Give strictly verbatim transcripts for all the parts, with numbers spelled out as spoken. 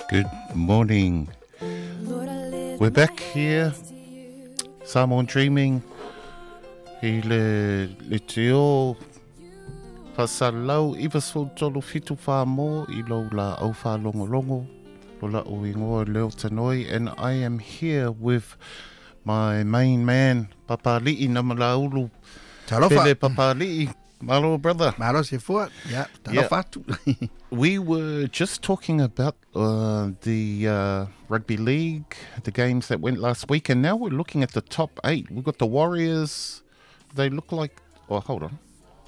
Good morning. We're back here. Samoan Dreaming. I le, le te o pasalau iwa so tolu fitu wha mo I lo la au wha longo longo. Lo la o ingoa leo tanoi. And I am here with my main man, Papa Li'i Namalaulu. Talofa. Pele Papa Li'i. Malo, brother. Malo se fuat. Yeah, talofa tu. We were just talking about uh, the uh, rugby league, the games that went last week, and now we're looking at the top eight. We've got the Warriors. They look like... Oh, hold on.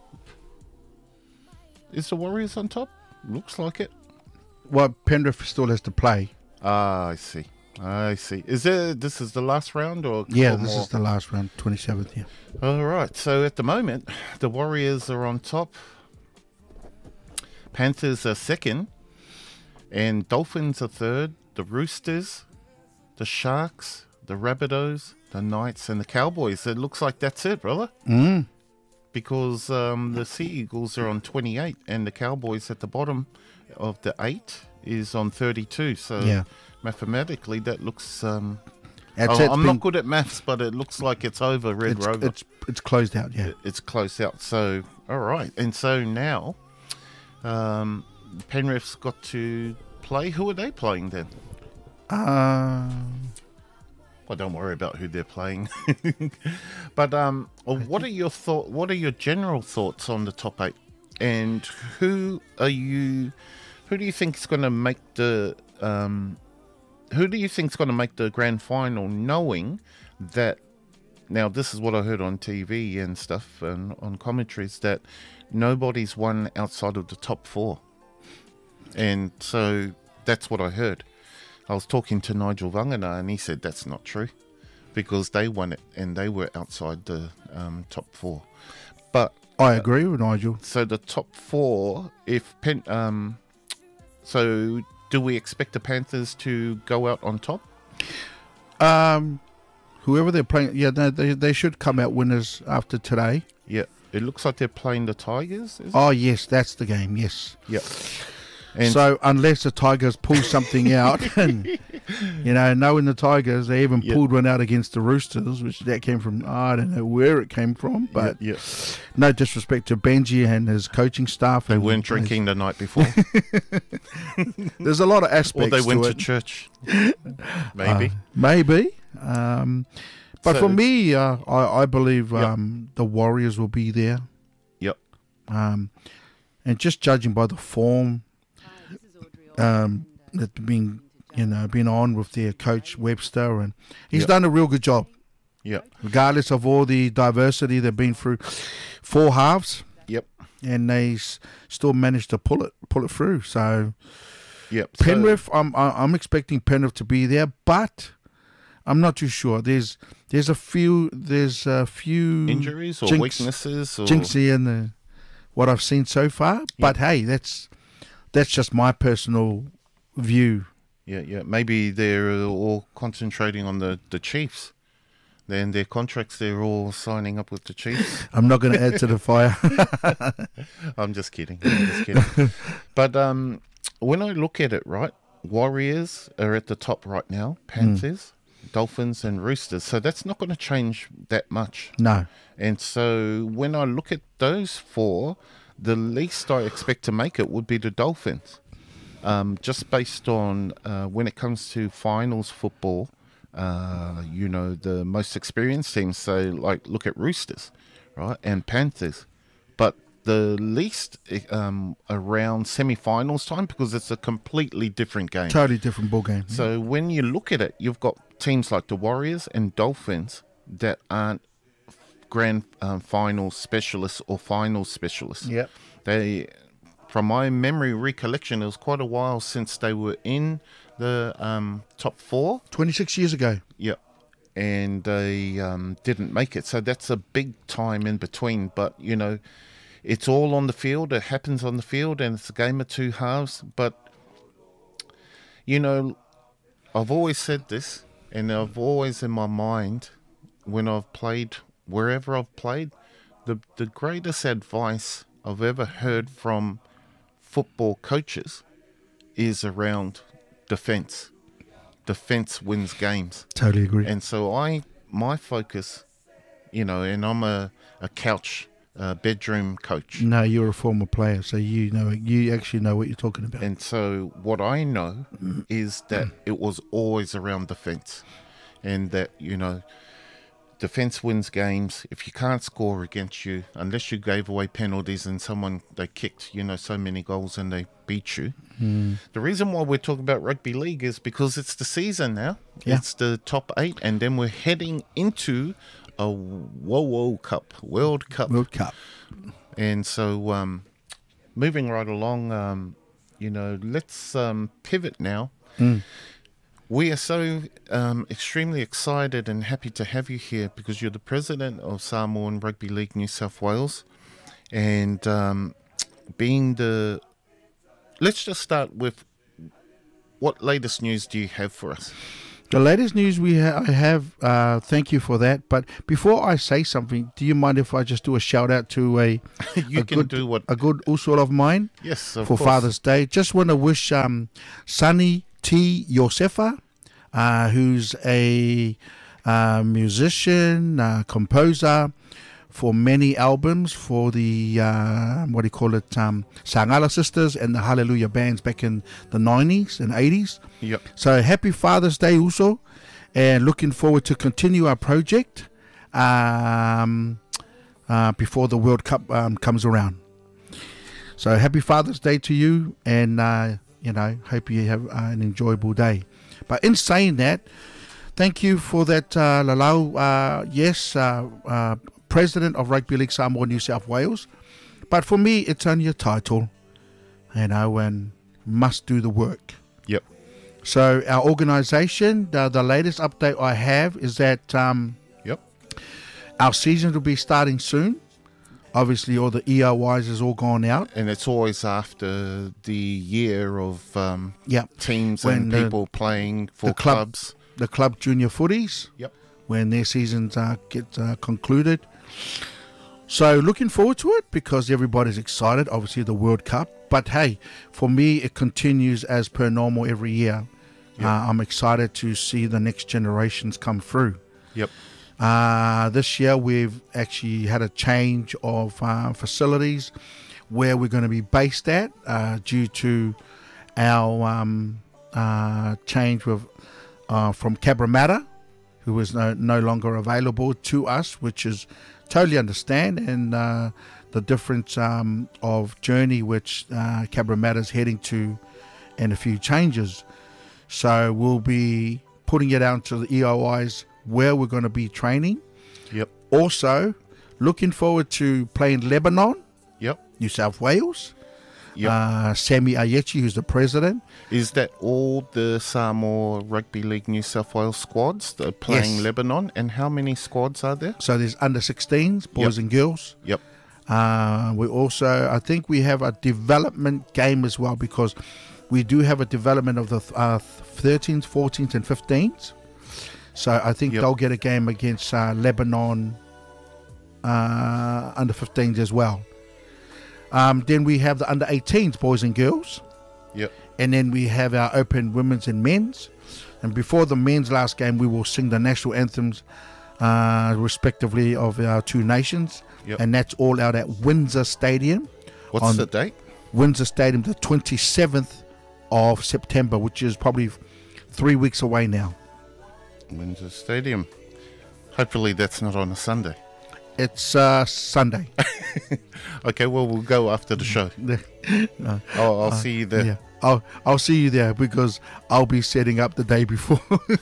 Is the Warriors on top? Looks like it. Well, Penrith still has to play. Ah, I see. I see. Is there... This is the last round or... Yeah, or this more? is the last round, twenty-seventh, yeah. All right. So at the moment, the Warriors are on top. Panthers are second. And Dolphins are third. The Roosters, the Sharks, the Rabbitohs, the Knights, and the Cowboys. It looks like that's it, brother. Mm. Because um, the Sea Eagles are on twenty-eight, and the Cowboys at the bottom of the eight is on thirty-two. So Yeah. mathematically, that looks... Um, That's oh, it. I'm been- not good at maths, but it looks like it's over, Red it's, Rover. it's, it's closed out, yeah. It's closed out. So, all right. And so now, um, Penrith's got to play. Who are they playing then? Uh, Well, don't worry about who they're playing. But um, well, what are your thought? What are your general thoughts on the top eight? And who are you? Who do you think is going to make the? Um, who do you think is going to make the grand final? Knowing that now, this is what I heard on T V and stuff and on commentaries that nobody's won outside of the top four, and so that's what I heard. I was talking to Nigel Vangana and he said that's not true because they won it and they were outside the um, top four. But I agree with Nigel. so the top four, if Pen, um, so do we expect the Panthers to go out on top? Um, whoever they're playing, yeah, no, they they should come out winners after today. Yeah, it looks like they're playing the Tigers. Is it? Oh, yes, that's the game, yes. Yeah. And So unless the Tigers pull something out, and you know, knowing the Tigers, they even Yep. pulled one out against the Roosters, which that came from, I don't know where it came from, but yeah, yeah. no disrespect to Benji and his coaching staff. They and weren't drinking the night before, There's a lot of or aspects they went to to it. church. Maybe. Uh, maybe. Um, but So- for me, uh, I, I believe Yep. um, the Warriors will be there. Yep. Um, and just judging by the form um, that's been, you know, been on with their coach Webster, and he's Yep. done a real good job, Yep. regardless of all the diversity they've been through. Four halves, Yep. and they s- still managed to pull it, pull it through. So Yep. So- Penrith, I'm I- I'm expecting Penrith to be there, but I'm not too sure. There's there's a few there's a few injuries or jinx- weaknesses or jinxie in the what I've seen so far. But hey, that's that's just my personal view. yeah, yeah. Maybe they're all concentrating on the, the Chiefs. Then their contracts, they're all signing up with the Chiefs. I'm not going to add to the fire. I'm just kidding. I'm just kidding. But um, when I look at it, right, Warriors are at the top right now. Panthers, Dolphins, and Roosters. So that's not going to change that much. No. And so when I look at those four, the least I expect to make it would be the Dolphins. Um, just based on uh, when it comes to finals football, uh, you know, the most experienced teams say, like, look at Roosters, right, and Panthers. But the least um, around semi-finals time because it's a completely different game. Totally different ball game. So when you look at it, you've got teams like the Warriors and Dolphins that aren't grand um, final specialists or final specialists. Yep. They, from my memory recollection, it was quite a while since they were in the um, top four. twenty-six years ago. Yep. And they um, didn't make it. So that's a big time in between. But, you know, it's all on the field. It happens on the field and it's a game of two halves. But, you know, I've always said this and I've always in my mind when I've played, wherever I've played, the, the greatest advice I've ever heard from football coaches is around defense. Defense wins games. Totally agree. And so I, my focus, you know, and I'm a, a couch, uh, bedroom coach. No, you're a former player, so you know, you actually know what you're talking about. And so what I know is that it was always around defense, and that, you know, defense wins games. If you can't score against you, unless you gave away penalties and someone, they kicked, you know, so many goals and they beat you. Mm. The reason why we're talking about rugby league is because it's the season now. Yeah. It's the top eight, and then we're heading into a World Cup, World Cup. World Cup. And so, um, moving right along, um, you know, let's um, pivot now. Mm. We are so um, extremely excited and happy to have you here because you're the president of Samoan Rugby League New South Wales. And um, being the... Let's just start with, what latest news do you have for us? The latest news we ha- I have, uh, thank you for that. But before I say something, do you mind if I just do a shout out to a, you a can good, do what... a good usul of mine? Yes, of for course. Father's Day. Just want to wish um, Sunny T. Yosefa, uh, who's a uh, musician, uh, composer for many albums for the, uh, what do you call it, um, Sangala Sisters and the Hallelujah bands back in the nineties and eighties. Yep. So happy Father's Day also, and looking forward to continue our project um, uh, before the World Cup um, comes around. So happy Father's Day to you, and uh, you know, hope you have uh, an enjoyable day. But in saying that, thank you for that, uh, Lalau. Uh, yes, uh, uh, President of Rugby League Samoa New South Wales. But for me, it's only a title, you know, and must do the work. Yep. So our organisation, the, the latest update I have is that um, Yep. our season will be starting soon. Obviously, all the E O Is has all gone out. And it's always after the year of um, Yeah. teams When and the- people playing for the club- clubs. The club junior footies. Yep. When their seasons uh, get uh, concluded. So looking forward to it because everybody's excited, obviously the World Cup. But hey, for me, it continues as per normal every year. Yep. Uh, I'm excited to see the next generations come through. Yep. Uh, this year, we've actually had a change of uh, facilities where we're going to be based at uh, due to our um, uh, change with uh, from Cabramatta, who is no, no longer available to us, which is totally understand, and uh, the difference um, of journey which uh, Cabramatta is heading to, and a few changes. So we'll be putting it out to the E O Is where we're going to be training. Yep. Also, looking forward to playing Lebanon, Yep. New South Wales. Yep. Uh, Sammy Ayechi, who's the president. Is that all the Samoa Rugby League New South Wales squads that are playing Yes. Lebanon? And how many squads are there? So there's under sixteens, boys Yep. and girls. Yep. Uh, we also, I think we have a development game as well, because we do have a development of the uh, thirteens, fourteens, and fifteens. So I think Yep. they'll get a game against uh, Lebanon uh, under fifteens as well. Um, then we have the under eighteens, boys and girls. Yep. And then we have our open women's and men's. And before the men's last game, we will sing the national anthems, uh, respectively, of our two nations. Yep. And that's all out at Windsor Stadium. What's on the date? Windsor Stadium, the twenty-seventh of September, which is probably three weeks away now. Windsor Stadium. Hopefully that's not on a Sunday. It's uh, Sunday. Okay, well, we'll go after the show. Uh, I'll, I'll see you there. yeah, I'll I'll see you there because I'll be setting up the day before.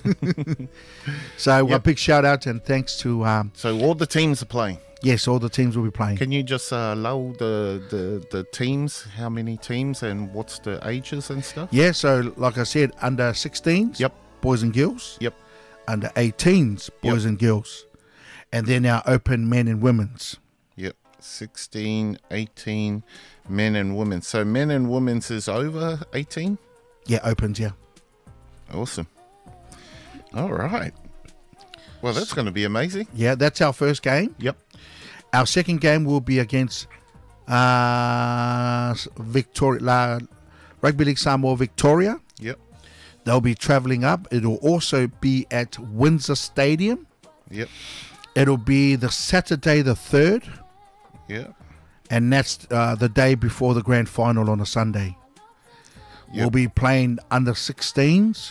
So a Yep. big shout out and thanks to um, So all the teams are playing. yes, all the teams will be playing. Can you just uh, allow the, the, the teams, how many teams and what's the ages and stuff? Yeah, so like I said, under sixteens, Yep. boys and girls. Yep. Under eighteens, boys Yep. and girls, and then our open men and women's. Yep. sixteen, eighteen, men and women. So men and women's is over eighteen? Yeah, opens. Yeah. Awesome. All right. Well, that's going to be amazing. Yeah, that's our first game. Yep. Our second game will be against uh, Victoria, La, Rugby League Samoa Victoria. Yep. They'll be traveling up. It'll also be at Windsor Stadium. Yep. It'll be the Saturday the third. Yeah. And that's uh, the day before the grand final on a Sunday. Yep. We'll be playing under sixteens,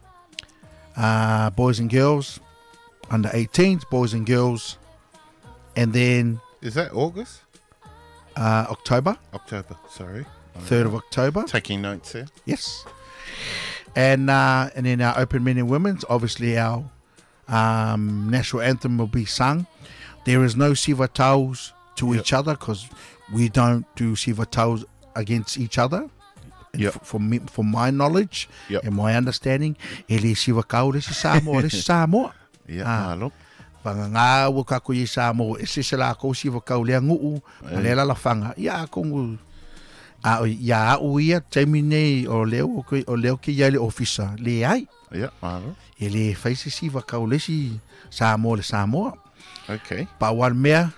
uh, boys and girls, under eighteens, boys and girls, and then Is that August? uh, October, October, sorry. third of October. Taking notes here. Yes. And uh, and then our open men and women's, obviously our um, national anthem will be sung. There is no sivatau's to Yep. each other because we don't do sivatau's against each other. And Yep. f- from me, from my knowledge Yep. and my understanding, e le sivakau le si Samoa, le si Samoa. Yeah, Ah. ah, look. Whanga ngā ua kako i Samoa, e se se la kou sivakau lea nguu, Ei. le la la whanga, ia kongu. A o ia au ia, taimi nei o leo, o koe- o leo ki ia le ofisa, le ai. Yeah, ah, look. E le whaise sivakau le si Samoa le Samoa. Okay. Pa wan mea,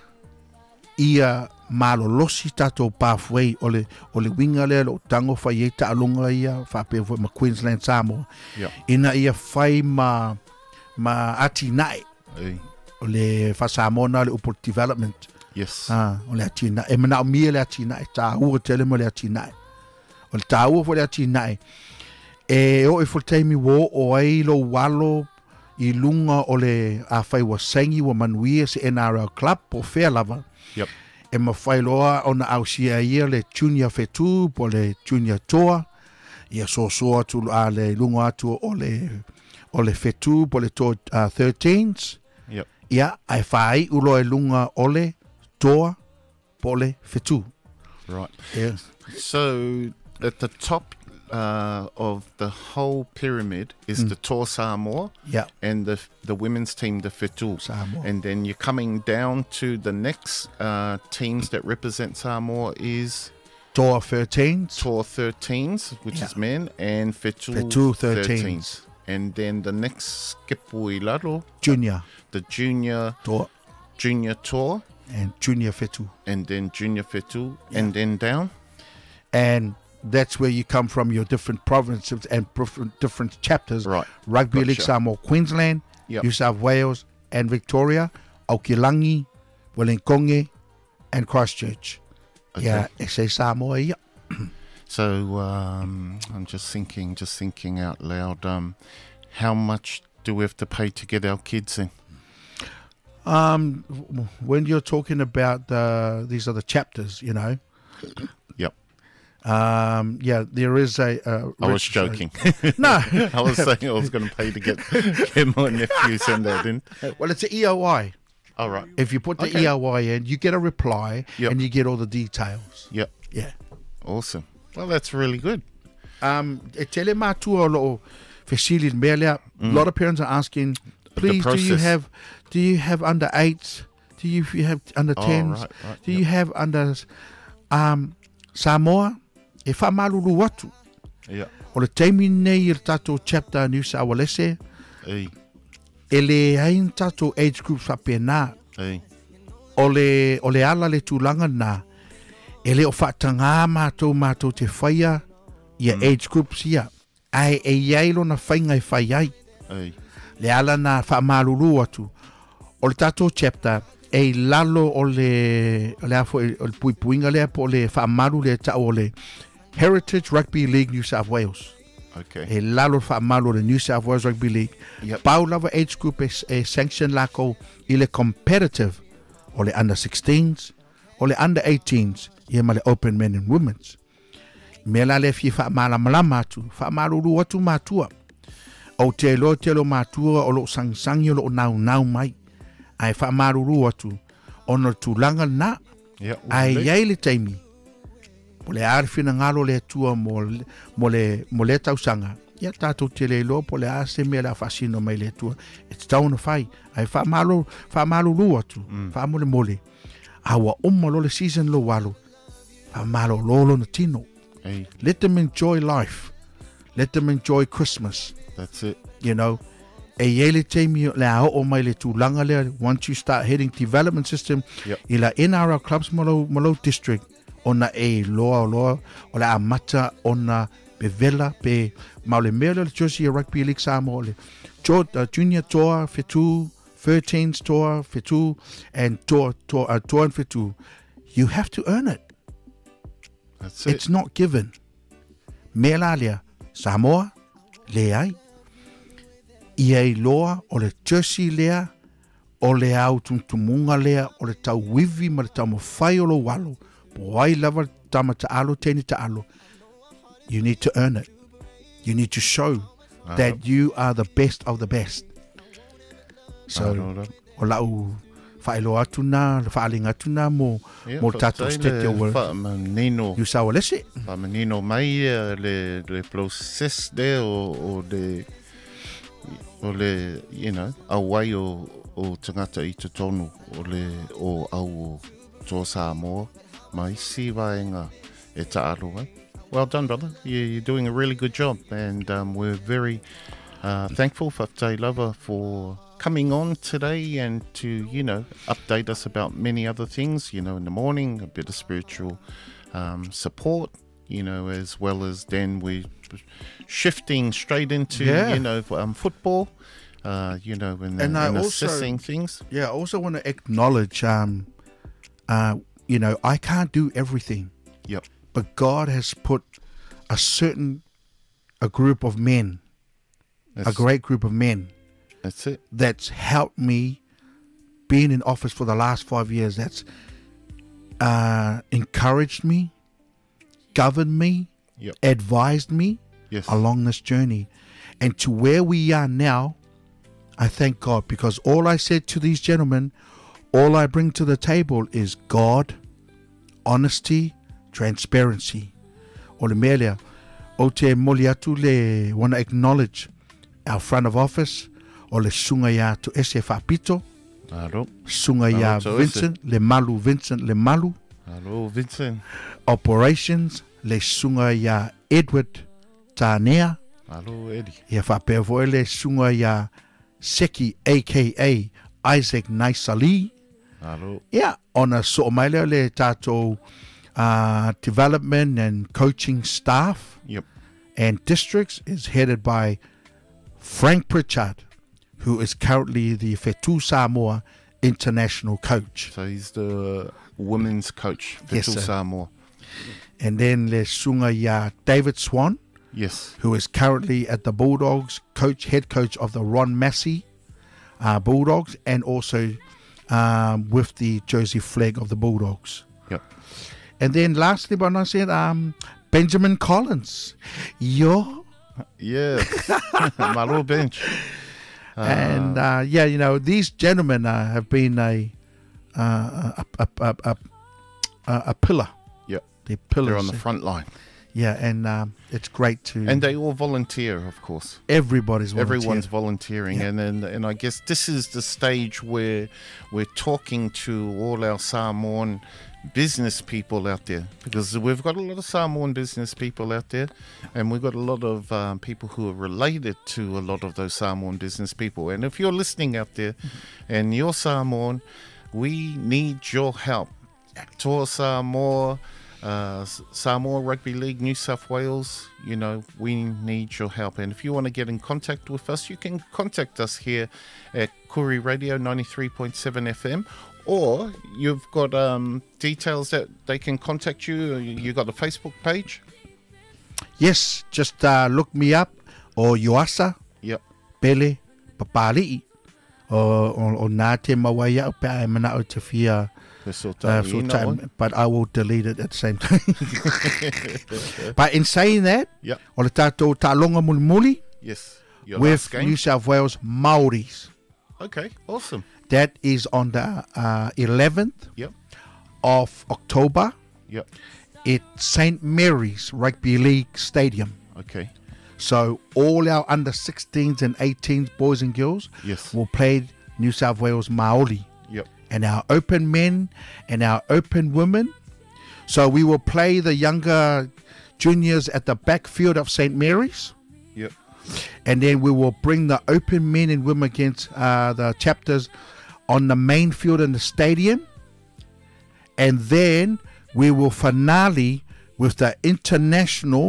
ia malolosi tatou pathway o le o le winga le o tango fai e ta alonga ia fa pe ma Queensland Samoa. Yeah. Ina ia fai ma ma ati nai Ei. o le fa Samoa le upper development. Yes. Ah, o le ati nai e mana o mia le ati nai ta ua tele mo le ati nai. O le ta ua fo le ati nai. E o e fultaimi wo o ai lo walo i lunga o le a fai wa sengi wa manuia se N R L club po fair lava. Yep. E mawhailoa ona au sia ia le junior fetu po le junior toa. Ia so so atu a le lunga atu o le o le fetu po le toa uh, thirteens. Yep. Ia ai whai ulo e lunga o le toa po le fetu. Right. Yeah. So at the top uh, of the whole pyramid is the Toa Samoa Yeah. and the the women's team, the Fetu. Samoa. And then you're coming down to the next uh, teams that represent Samoa is Toa thirteens. Toa thirteens, which Yeah. is men, and Fetu, Fetu thirteens. And then the next Skipuilaro, Junior the junior toa junior Toa, and junior fetu. and then junior Fetu, and then down. And that's where you come from, your different provinces and different, different chapters. Right. Rugby League Gotcha. Samoa, Queensland, Yep. New South Wales and Victoria, Aukilangi, Wellingkonge and Christchurch. Okay. Yeah, E se Samoa ia. So um, I'm just thinking, just thinking out loud. Um, how much do we have to pay to get our kids in? Um, w- when you're talking about the, these are the chapters, you know. Yep. Um, yeah, there is a. a I was registration. joking. No. I was saying I was going to pay to get, get my nephews in there, didn't? Well, it's an E O I. All right. If you put the Okay. E O I in, you get a reply Yep. and you get all the details. Yep. Yeah. Awesome. Well, that's really good. Um, e tele mātua o loo facility mea lea. A lot of parents are asking, please, do you process. have, do you have under eights? Do you you have under Oh, tens? right, right, Do yep. you have under um, Samoa? E whamalulu atu. Yeah. O le taimi nei i le tātou chapter New South Wales, Hey. e le hain tātou age groups whapena. Hey. O le, o le ala le tūlanga nā, e le o whaatanga mātou mātou te whaia ia age groups ia. Ai e iai lo na whainga i whai ai. Hey. Le ala na whaamaruru atu. O le tātou chapter, e lalo o le, o le afo, o le pui puinga lea po le whaamaru le tau o le Heritage Rugby League New South Wales. Okay. E lalo whaamaru le New South Wales Rugby League. Yep. Pau lava age group e, e sanction lako i le competitive o le under sixteens, o le under eighteens, ia ma le open men and women's. Me la le fi whaamalamalama atu, whaamaruru atu mātua. O te lo te lo mātua o lo sangsangi o lo nau nau mai. Ai whaamaruru atu, ono tūlanga na, Yeah. ai lovely. iai le taimi. Po le arwhina ngalo le atua mo le, mo le, mo le tausanga. Ia tātou te le lo po le ase mea la whasino mai le atua. E te tauna whai. Ai whaamalo, whaamalo lu atu. Whaamole mole. Awa umma lo le season lo walo. Whaamalo lolo na tino. Hey. Let them enjoy life. Let them enjoy Christmas. That's it. You know. E iele teimi le ao o mai le tūlanga lea. Once you start hitting development system, Yep. i la N R L clubs malo, malo district, ona e loa o loa, o la amata ona pe vela, pe maule mele le Jersey Rugby League Samoa le jo, uh, junior tour fetu, thirteens tour fetu, and tour tour uh, tour and fetu. You have to earn it. That's it. It's not given. Me la lea Samoa le ai. Ia loa o le Jersey lea o le au tumutunga lea o le tau wivi ma le tau mawhai o lo walo. Po ai lava tama ta alo teni ta alo. You need to earn it. You need to show uh-huh. that you are the best of the best. So, uh-huh. o lau whaelo atu nā, whaalinga atu nā mo, yeah, mo tato stete o whamanino. You sawa lese? Whamanino mai le, le process de o, o le, o le, you know, awai o, o tangata i te tonu, o le, o au o tō Samoa, mai si vaenga e ta alo ai. Well done, brother. You're doing a really good job, and um, we're very uh, thankful for Te Lava for coming on today and to, you know, update us about many other things, you know, in the morning, a bit of spiritual um, support, you know, as well as then we're shifting straight into, yeah. you know, um, football, uh, you know, and, and, and also, assessing things. Yeah, I also want to acknowledge, um, uh, you know, I can't do everything. Yep. But God has put a certain, a group of men, that's, a great group of men. That's it. That's helped me being in office for the last five years. That's uh, encouraged me, governed me, yep. advised me yes. along this journey. And to where we are now, I thank God, because all I said to these gentlemen, all I bring to the table is God, honesty, transparency. O le mea lea, o te moli atu le wanna acknowledge our front of office, o le sunga ia to ese whapito, Aro. sunga ia Vincent, le malu Vincent, le malu. Aro, Vincent. Operations, le sunga ia Edward Tanea. Aro, Eddie. Ia whapea voe le sunga ia Seki, a k a. Isaac Naisali. Aro. Ia, ona so mai leo le tātou Uh, development and coaching staff yep. and districts is headed by Frank Pritchard, who is currently the Fetu Samoa international coach. So he's the women's coach, Fetu yes, Samoa. And then le sunga ya David Swan, yes, who is currently at the Bulldogs, coach, head coach of the Ron Massey uh, Bulldogs, and also um, with the jersey flag of the Bulldogs. Yep. And then lastly, but not said, um, Benjamin Collins. Yo. Yeah. My little bench. Uh, and uh, yeah, you know, these gentlemen uh, have been a, uh, a, a, a, a, a, a pillar. Yeah. They're pillars. They're on the front line. Yeah, and um, it's great to... And they all volunteer, of course. Everybody's volunteering. Everyone's volunteering. Yeah. And, and and I guess this is the stage where we're talking to all our Samoan business people out there, because we've got a lot of Samoan business people out there, and we've got a lot of um, people who are related to a lot of those Samoan business people. And if you're listening out there and you're Samoan, we need your help. Toa Samoa, uh, Samoa Rugby League, New South Wales, you know, we need your help. And if you want to get in contact with us, you can contact us here at Kuri Radio ninety-three point seven F M, or you've got um, details that they can contact you. You got a Facebook page? Yes, just uh, look me up, or Yoasa, yep. Pele, Papali'i, or or nā te mawai au pēa e mana o te whia. Uh, full time, but I will delete it at the same time. But in saying that, yep. o le tātou tālonga muli muli, yes. Your with New South Wales Māoris. Okay, awesome. That is on the uh, eleventh yep. of October. Yep. At Saint Mary's Rugby League Stadium. Okay. So all our under sixteens and eighteens boys and girls yes. will play New South Wales Māori. Yep. And our open men and our open women. So we will play the younger juniors at the backfield of Saint Mary's. Yep. And then we will bring the open men and women against uh, the chapters on the main field in the stadium. And then we will finale with the international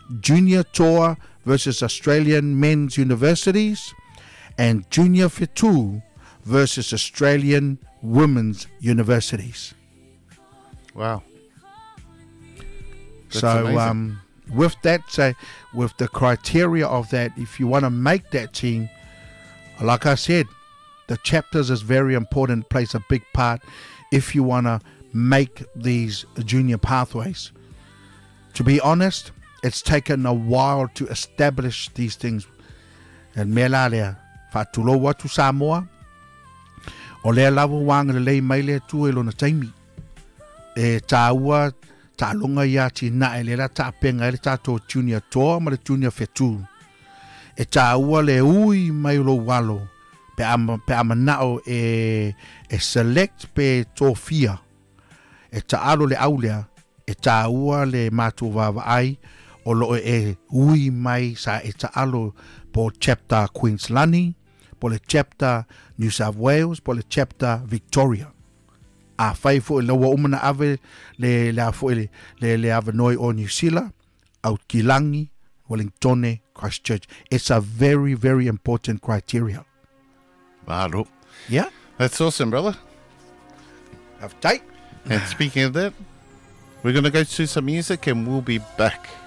Junior Tour versus Australian Men's Universities, and Junior Whetū versus Australian Women's Universities. Wow. That's so amazing. um, with that, say, with the criteria of that, if you want to make that team, like I said, the chapters is very important, plays a big part if you want to make these junior pathways. To be honest, it's taken a while to establish these things. And me la lea, whatulo watu Samoa, o lea lawa wanga le lei mai lea tu e lona taimi. E tā ua, tā longa ia ti na e lera tā penga e le tātou junior toa ma le junior Whetū. E tā ua le ui mai lo walo, pe ama, pe ama nao e, e select pe tō fia. E tā alo le aulea, e tā ua le mātou wawa ai, o lo e ui mai sa e ta alo po chapter Queenslandi, po le chapter New South Wales, po le chapter Victoria. A fai fo le wa umana ave le le fo le le le ave noi o New Zealand, out Kilangi, Wellington, Christchurch. It's a very very important criteria. Wow. Yeah, That's awesome, brother. have tight. And speaking of that, we're going to go to some music and we'll be back.